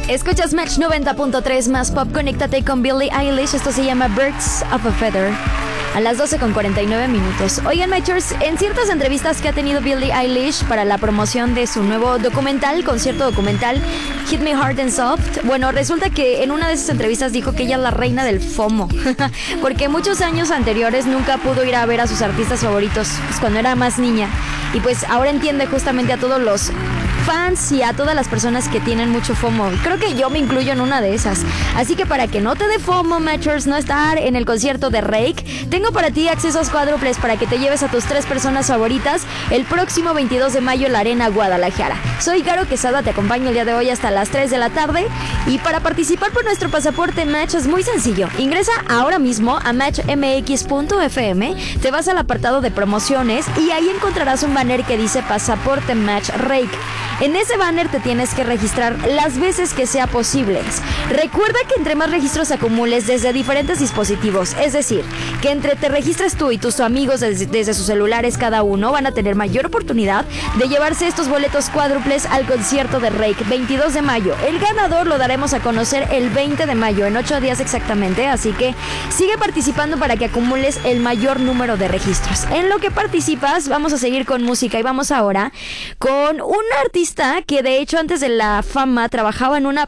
Escuchas Match 90.3 más pop. Conéctate con Billie Eilish. Esto se llama Birds of a Feather. A las 12:49. Oigan, Matchers, en ciertas entrevistas que ha tenido Billie Eilish para la promoción de su nuevo documental, concierto documental, Hit Me Hard and Soft, bueno, resulta que en una de esas entrevistas dijo que ella es la reina del FOMO, porque muchos años anteriores nunca pudo ir a ver a sus artistas favoritos, pues, cuando era más niña, y pues ahora entiende justamente a todos los fans y a todas las personas que tienen mucho FOMO. Creo que yo me incluyo en una de esas. Así que para que no te dé FOMO, Matchers, no estar en el concierto de Rake, tengo para ti accesos cuádruples para que te lleves a tus 3 personas favoritas el próximo 22 de mayo en la Arena Guadalajara. Soy Caro Quesada, te acompaño el día de hoy hasta las 3 de la tarde. Y para participar por nuestro pasaporte Match es muy sencillo. Ingresa ahora mismo a matchmx.fm, te vas al apartado de promociones y ahí encontrarás un banner que dice Pasaporte Match Rake. En ese banner te tienes que registrar las veces que sea posible. Recuerda que entre más registros acumules desde diferentes dispositivos, es decir, que entre te registres tú y tus amigos desde sus celulares cada uno, van a tener mayor oportunidad de llevarse estos boletos cuádruples al concierto de Rake, 22 de mayo. El ganador lo daremos a conocer el 20 de mayo, en 8 días exactamente, así que sigue participando para que acumules el mayor número de registros. En lo que participas, vamos a seguir con música y vamos ahora con un artista que de hecho antes de la fama trabajaba en una